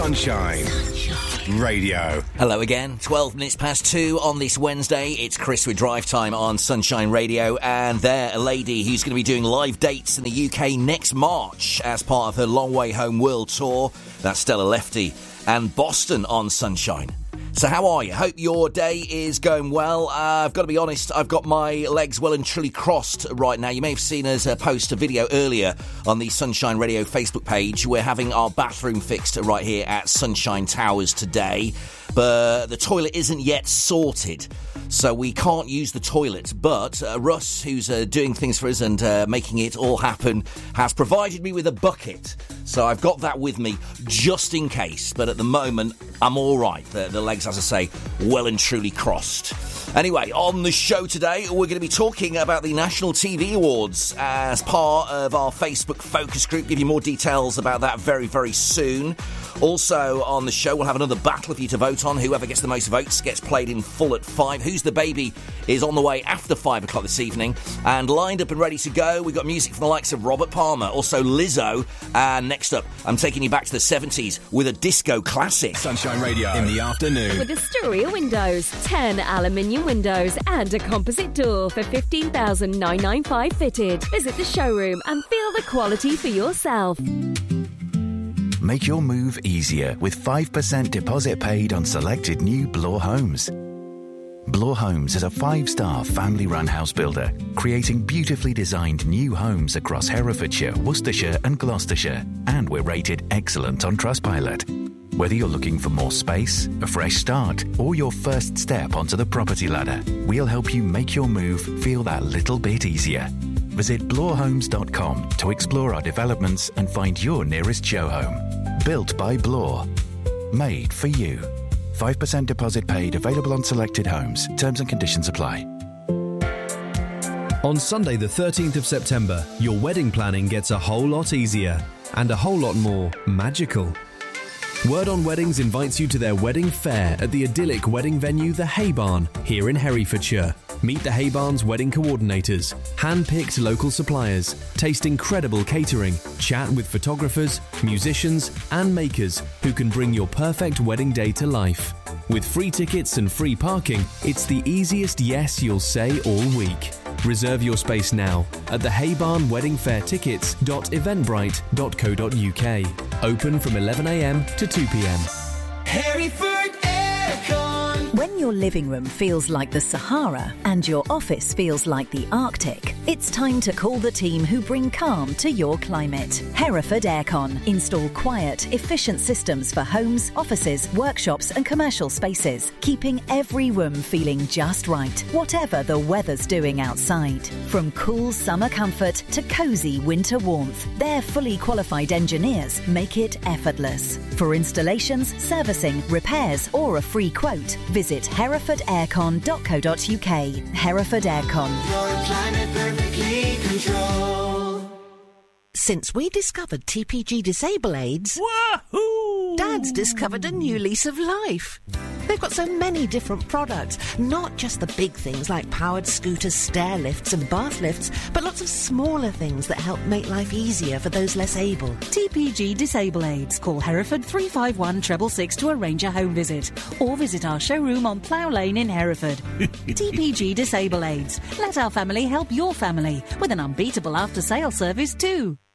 Sunshine Radio. Hello again, 12 minutes past 2 on this Wednesday. It's Chris with Drive Time on Sunshine Radio, and there, a lady who's going to be doing live dates in the UK next March as part of her Long Way Home World Tour. That's Stella Lefty and Boston on Sunshine. So how are you? Hope your day is going well. I've got to be honest, I've got my legs well and truly crossed right now. You may have seen us post a video earlier on the Sunshine Radio Facebook page. We're having our bathroom fixed right here at Sunshine Towers today, but the toilet isn't yet sorted, so we can't use the toilet. But Russ, who's doing things for us and making it all happen, has provided me with a bucket. So I've got that with me just in case. But at the moment, I'm all right. The legs, as I say, well and truly crossed. Anyway, on the show today, we're going to be talking about the National TV Awards as part of our Facebook focus group. Give you more details about that very, very soon. Also on the show, we'll have another battle for you to vote on. Whoever gets the most votes gets played in full at 5. Who's the Baby is on the way after 5 o'clock this evening. And lined up and ready to go, we've got music from the likes of Robert Palmer, also Lizzo. And next up, I'm taking you back to the 70s with a disco classic. Sunshine Radio in the afternoon. With Astoria Windows, 10 aluminium windows and a composite door for $15,995 fitted. Visit the showroom and feel the quality for yourself. Make your move easier with 5% deposit paid on selected new Bloor homes. Bloor Homes is a 5-star family-run house builder, creating beautifully designed new homes across Herefordshire, Worcestershire and Gloucestershire, and we're rated excellent on Trustpilot. Whether you're looking for more space, a fresh start, or your first step onto the property ladder, we'll help you make your move feel that little bit easier. Visit bloorhomes.com to explore our developments and find your nearest show home. Built by Bloor. Made for you. 5% deposit paid, available on selected homes. Terms and conditions apply. On Sunday the 13th of September, your wedding planning gets a whole lot easier and a whole lot more magical. Word on Weddings invites you to their wedding fair at the idyllic wedding venue The Hay Barn here in Herefordshire. Meet the Hay Barn's wedding coordinators, hand-picked local suppliers, taste incredible catering, chat with photographers, musicians and makers who can bring your perfect wedding day to life. With free tickets and free parking, it's the easiest yes you'll say all week. Reserve your space now at the Hay Barn Wedding Fair tickets.eventbrite.co.uk. Open from 11 a.m. to 2 p.m. Hereford Aircon. When your living room feels like the Sahara and your office feels like the Arctic, it's time to call the team who bring calm to your climate. Hereford Aircon. Install quiet, efficient systems for homes, offices, workshops and commercial spaces, keeping every room feeling just right, whatever the weather's doing outside. From cool summer comfort to cosy winter warmth, their fully qualified engineers make it effortless. For installations, servicing, repairs or a free quote, visit herefordaircon.co.uk. Hereford Aircon. Your climate perfectly controlled. Since we discovered TPG Disable Aids, Wahoo! Dad's discovered a new lease of life. They've got so many different products, not just the big things like powered scooters, stair lifts and bath lifts, but lots of smaller things that help make life easier for those less able. TPG Disable Aids. Call Hereford 351 666 to arrange a home visit, or visit our showroom on Plough Lane in Hereford. TPG Disable Aids. Let our family help your family with an unbeatable after-sale service too.